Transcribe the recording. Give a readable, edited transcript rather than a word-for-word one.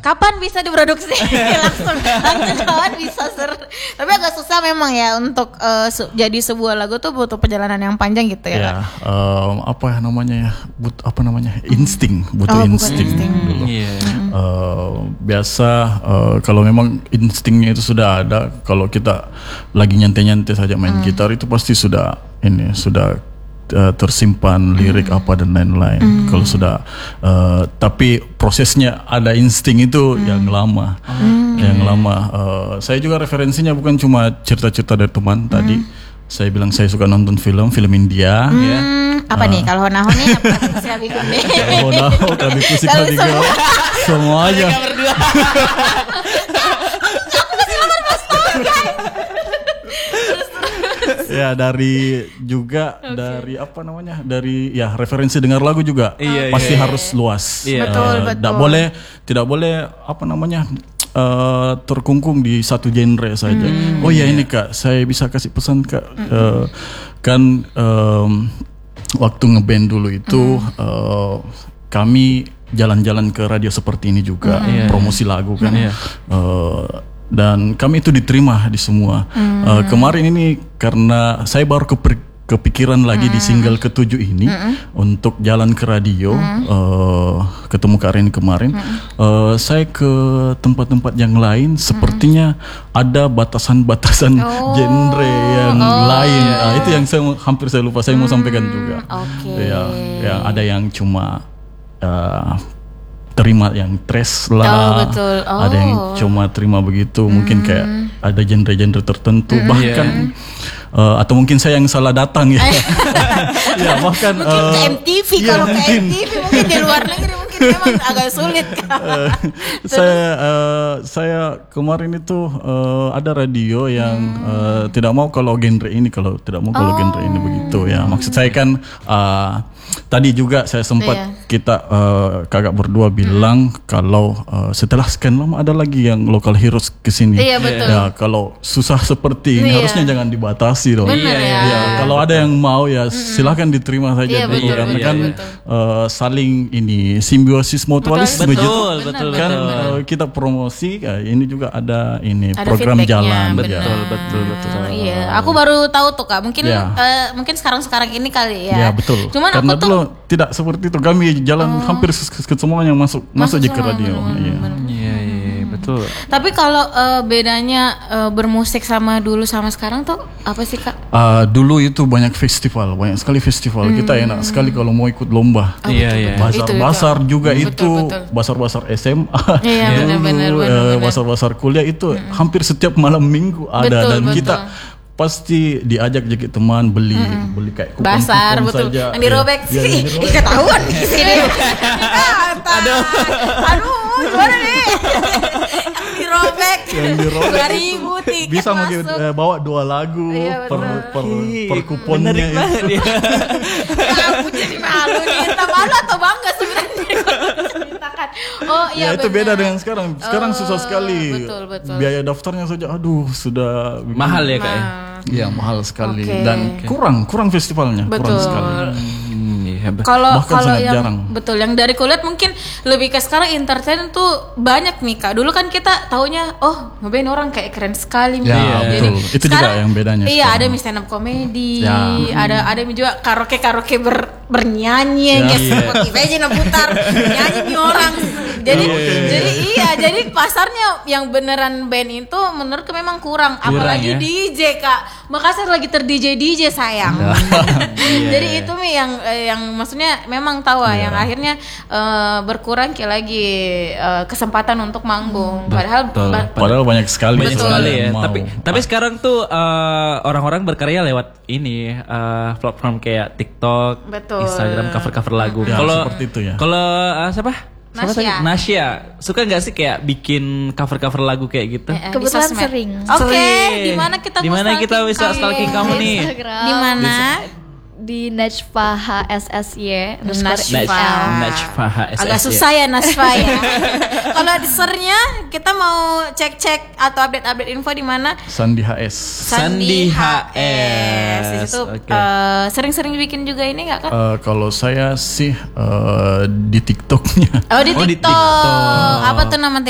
kapan bisa diproduksi? langsung kapan bisa Tapi agak susah memang ya untuk jadi sebuah lagu tuh butuh perjalanan yang panjang gitu ya. Apa namanya ya? Insting, butuh insting dulu. Biasa kalau memang instingnya itu sudah ada, kalau kita lagi nyantai-nyantai saja main gitar itu pasti sudah tersimpan lirik apa dan lain-lain. Kalau sudah tapi prosesnya ada insting itu yang lama. Saya juga referensinya bukan cuma cerita-cerita dari teman tadi. Saya bilang saya suka nonton film India. Apa nih kalau Honaho nih apa si Habibi nih? Honaho, Habibi Kusik Habibi semuanya. Ya dari apa namanya, dari referensi dengar lagu juga pasti harus luas. Betul. Tidak boleh apa namanya terkungkung di satu genre saja. Ini Kak, saya bisa kasih pesan Kak. Waktu ngeband dulu itu kami jalan-jalan ke radio seperti ini juga, promosi lagu kan. Dan kami itu diterima di semua. Kemarin ini karena saya baru kepikiran lagi di single ke-7 ini untuk jalan ke radio, ketemu Kak Reni kemarin. Saya ke tempat-tempat yang lain, sepertinya ada batasan-batasan genre yang lain. Itu yang hampir saya lupa, saya mau sampaikan juga. Ya, ada yang cuma terima yang trash lah, ada yang cuma terima begitu, mungkin kayak ada genre-genre tertentu, bahkan atau mungkin saya yang salah datang ya. Ya bahkan mungkin ke MTV, kalau ke MTV mungkin di luar negeri mungkin memang agak sulit. Saya kemarin itu ada radio yang tidak mau kalau genre ini begitu ya. Maksud saya kan tadi juga saya sempat kita kakak berdua bilang kalau setelah sekian lama ada lagi yang local heroes kesini. Iya betul. Ya kalau susah seperti ini harusnya jangan dibatasi dong. Kalau ada yang mau ya silahkan diterima saja dulu, karena kan saling ini simbiosis mutualisme betul. Kan kita promosi ini juga ada program jalan. Betul. Iya, aku baru tahu tuh Kak. Mungkin sekarang ini kali ya. Ya betul. Cuman karena aku dulu tidak seperti itu. Kami jalan hampir ke semuanya masuk aja ke radio. Iya, betul. Tapi kalau bedanya bermusik sama dulu sama sekarang tuh apa sih Kak? Dulu itu banyak sekali festival. Kita enak sekali kalau mau ikut lomba. Basar juga itu. Basar-basar SMA. Iya benar. Basar-basar kuliah itu hampir setiap malam minggu ada. Dan kita pasti diajak teman beli kayak kupon basar betul saja. Yang dirobek sih ketahuan di sini. Aduh gimana nih? Yang dirobek 2.000 tiket bisa masuk. Bawa 2 lagu per kuponnya itu. Aku jadi malu nih, entah malu atau bangga sebenarnya. Itu beda dengan sekarang. Sekarang susah sekali. Betul. Biaya daftarnya saja sudah mahal ya Kak. Iya mahal sekali dan kurang festivalnya. Kurang sekali. Kalau yang jarang. Betul, yang dari kuliah mungkin lebih ke sekarang entertain tuh banyak nih Kak. Dulu kan kita taunya ngeband orang kayak keren sekali. Jadi itu sekarang, juga yang bedanya. Iya sekarang. Ada stand up comedy, ada juga karaoke bernyanyi, Spotify aja putar nyanyi di orang. Jadi pasarnya yang beneran band itu menurutku memang kurang. Apalagi DJ Kak. Makassar lagi DJ sayang. Jadi itu nih yang maksudnya memang tahu yang akhirnya berkurang lagi kesempatan untuk manggung. Padahal banyak sekali ya. Tapi sekarang tuh orang-orang berkarya lewat ini platform kayak TikTok, Instagram, cover lagu. Kalau seperti itu ya. Kalau siapa? Nasya. Suka nggak sih kayak bikin cover lagu kayak gitu? Kebetulan sering. Oke, di mana kita bisa stalking kamu nih? Di mana? Di Najfa HSSY Najfa HSSY. Agak susah ya Najfa ya. Kalau di sernya kita mau cek atau update info di mana? Sandi HS. Di situ sering-sering bikin juga ini nggak Kak? Kalau saya sih di TikToknya. Di TikTok. Apa tuh nama